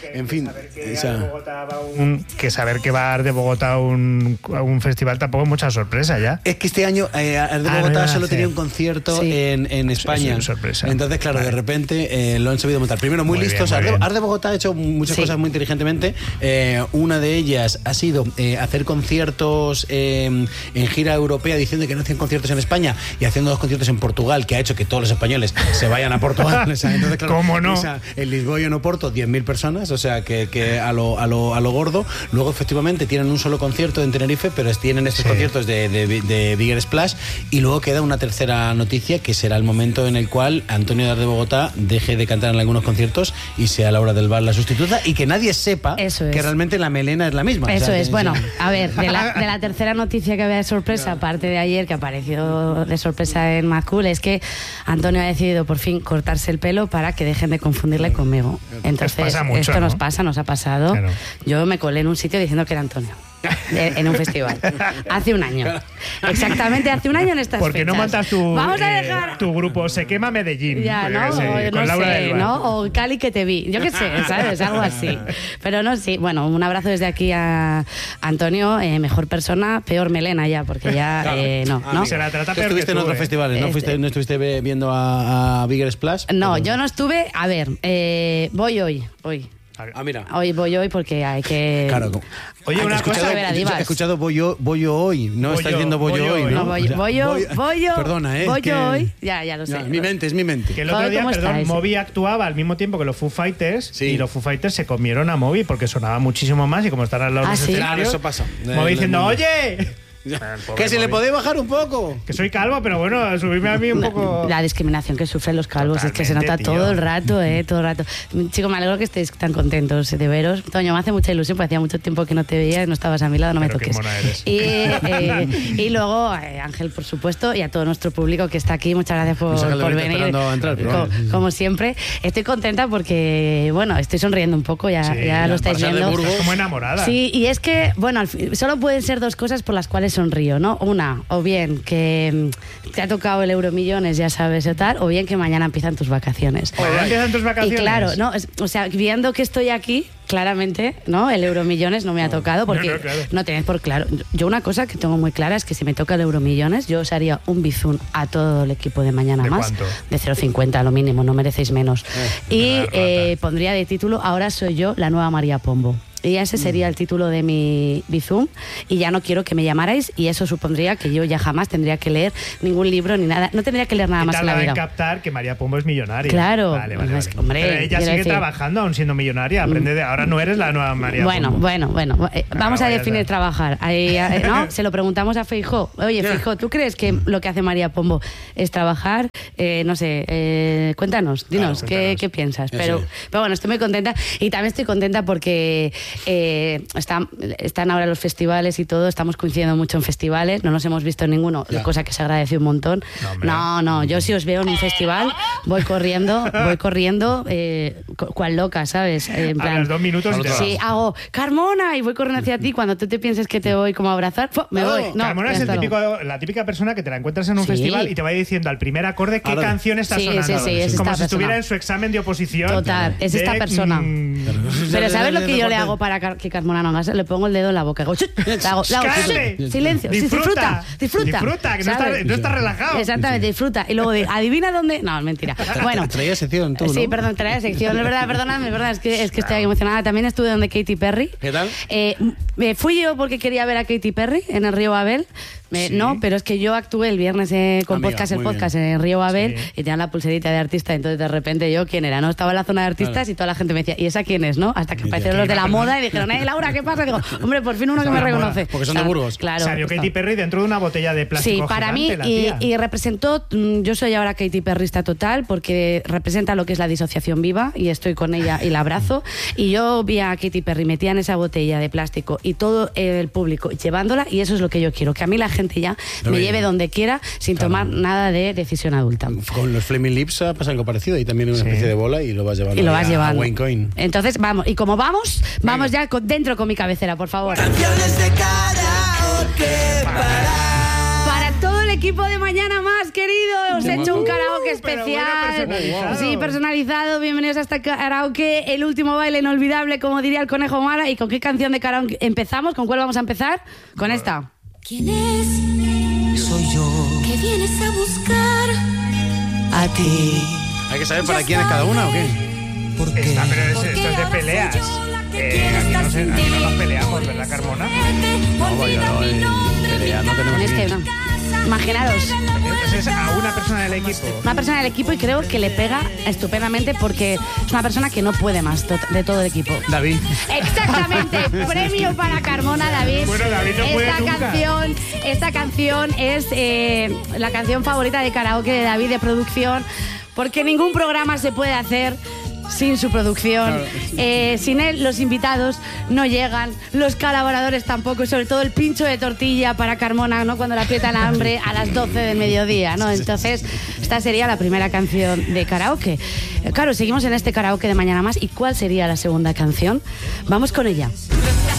en fin. Que saber que va a de Bogotá a un festival tampoco es mucha sorpresa ya. Es que este año Art de Bogotá solo tenía un concierto en España. Es sorpresa. Entonces, claro, de repente lo han sabido montar. Primero, muy listos. Art de Bogotá ha hecho muchas cosas muy inteligentemente. Una de ellas ha sido hacer conciertos en gira europea, diciendo que no hacían conciertos en España y haciendo 2 conciertos en Portugal, que ha hecho que todos los españoles se vayan a Portugal. Entonces, claro, ¿cómo no? En Lisboa y en Oporto 10.000 personas, o sea que a lo gordo. Luego efectivamente tienen un solo concierto en Tenerife, pero tienen estos conciertos de Bigger Splash. Y luego queda una tercera noticia, que será el momento en el cual Antonio de Bogotá deje de cantar en algunos conciertos y sea Laura del Val la sustituta, y que nadie sepa que realmente la melena es la misma. Eso es. Bueno, a ver, de la tercera noticia que había de sorpresa, aparte de ayer que apareció de sorpresa en Mad Cool, es que Antonio ha decidido por fin cortarse el pelo para que dejen de confundirle conmigo. Entonces, esto nos ha pasado. Claro. Yo me colé en un sitio diciendo que era Antonio. En un festival. Hace un año. Exactamente hace un año en estas fechas. ¿Por qué no montas tu grupo Se Quema Medellín? Ya, ¿no? Con Laura del Val, ¿no? O Cali que te vi. Yo qué sé, ¿sabes? Algo así. Pero no, sí. Bueno, un abrazo desde aquí a Antonio. Mejor persona, peor melena ya, porque ya no. Se la trata peor. Estuviste en otros festivales, ¿no estuviste viendo a Bigger Splash? No, yo no estuve. A ver, voy hoy. Mira. Hoy voy porque hay que... Claro. Oye, una cosa... He escuchado voy yo hoy. No estás diciendo voy yo hoy, ¿no? Voy yo. Perdona, voy yo hoy. Ya lo sé. Mi mente. Que el otro día, Moby actuaba al mismo tiempo que los Foo Fighters, y los Foo Fighters se comieron a Moby porque sonaba muchísimo más, y como están al lado de los escenarios... Claro, eso pasa. Moby diciendo, ¡oye! Que se le podía bajar un poco. Que soy calvo, pero bueno, subirme a mí un poco... La discriminación que sufren los calvos. Totalmente, es que se nota todo el rato, todo el rato. Chico, me alegro que estéis tan contentos de veros. Toño, me hace mucha ilusión, porque hacía mucho tiempo que no te veía, no estabas a mi lado, no me toques. Y luego, Ángel, por supuesto, y a todo nuestro público que está aquí, muchas gracias por venir. Como siempre. Estoy contenta porque, bueno, estoy sonriendo un poco, ya lo estáis viendo. Estás como enamorada. Sí, y es que, bueno, solo pueden ser 2 cosas por las cuales sonrío, ¿no? Una, o bien que te ha tocado el Euromillones, ya sabes, o tal, o bien que mañana empiezan tus vacaciones. Empiezan tus vacaciones. Y claro, ¿no? O sea, viendo que estoy aquí, claramente, ¿no? El Euromillones no me ha tocado, porque no tenéis por claro. Yo una cosa que tengo muy clara es que si me toca el Euromillones, yo os haría un bizun a todo el equipo de Mañana ¿De Más. cuánto? De 0,50 a lo mínimo, no merecéis menos. Y pondría de título, ahora soy yo la nueva María Pombo. Y ese sería el título de mi Bizum, y ya no quiero que me llamarais, y eso supondría que yo ya jamás tendría que leer ningún libro ni nada, no tendría que leer nada más en la vida. En captar que María Pombo es millonaria. Claro. Vale. Hombre, pero ella sigue trabajando aún siendo millonaria, aprende ahora no eres la nueva María Pombo. Bueno, vamos a definir trabajar. ¿No? Se lo preguntamos a Feijóo. Oye, Feijóo, ¿tú crees que lo que hace María Pombo es trabajar? No sé, cuéntanos, dinos, ¿qué piensas? Pero bueno, estoy muy contenta, y también estoy contenta porque están ahora los festivales y todo, estamos coincidiendo mucho en festivales, no nos hemos visto en ninguno, cosa que se agradece un montón. No, yo si os veo en un festival voy corriendo, cual loca, ¿sabes? En plan, a los 2 minutos sí, hago Carmona y voy corriendo hacia ti, cuando tú te pienses que te voy como a abrazar, me voy. No, Carmona es la típica persona que te la encuentras en un festival y te va diciendo al primer acorde qué canción está sonando. Sí, como si estuviera en su examen de oposición. Total, es esta persona. Pero ¿sabes lo que yo le hago para que Carmona no haga? Le pongo el dedo en la boca. Hago silencio. Disfruta, que ¿sabes? no está relajado. Exactamente, disfruta. Y luego adivina dónde. No, mentira. Bueno, traía sección tú, ¿no? Sí, perdón, traía sección. Es verdad, perdóname, es que estoy emocionada. También estuve donde Katy Perry. ¿Qué tal? Fui yo porque quería ver a Katy Perry en el Río Babel. No, pero es que yo actué el viernes con podcast en Río Babel, y tenían la pulserita de artista, entonces de repente yo, ¿quién era? No, estaba en la zona de artistas, y toda la gente me decía, ¿y esa quién es? ¿No? Hasta que aparecieron los de la moda y dijeron, Laura, ¿qué pasa? Y digo, hombre, por fin uno que me reconoce. Porque son de Burgos. Claro. Salió Katy Perry dentro de una botella de plástico. Sí, para mí, y representó, yo soy ahora Katy Perrysta total, porque representa lo que es la disociación viva, y estoy con ella y la abrazo, y yo vi a Katy Perry metida en esa botella de plástico y todo el público llevándola, y eso es lo que yo quiero, que a mí la gente ya me lleve donde quiera sin tomar nada de decisión adulta. Con los Flaming Lips ha pasado algo parecido, y también una especie de bola, y lo vas llevando, a Wayne Coyne. Entonces vamos, y como vamos ya dentro con mi cabecera, por favor. Canciones de karaoke para todo el equipo de Mañana Más, queridos. He hecho un karaoke especial. Sí, personalizado. Bienvenidos a este karaoke. El último baile inolvidable, como diría el Conejo Mara. ¿Y con qué canción de karaoke empezamos? ¿Con cuál vamos a empezar? Con esta. ¿Quién es? Soy yo. ¿Qué vienes a buscar? A ti. ¿Hay que saber para quién es cada una o qué? Pero esto es de peleas. Aquí no nos peleamos, ¿verdad, Carmona? No, pelea, no tenemos Este, no. Imaginaros. Es a una persona del equipo. Una persona del equipo y creo que le pega estupendamente porque es una persona que no puede más de todo el equipo. David. Exactamente. Premio para Carmona, David. Bueno, David no puede nunca. Esta canción es la canción favorita de karaoke de David de producción porque ningún programa se puede hacer sin su producción. Claro. Sin él los invitados no llegan, los colaboradores tampoco, y sobre todo el pincho de tortilla para Carmona, ¿no? Cuando le aprieta el hambre a las 12 del mediodía, ¿no? Entonces, esta sería la primera canción de karaoke. Claro, seguimos en este karaoke de Mañana Más. ¿Y cuál sería la segunda canción? Vamos con ella.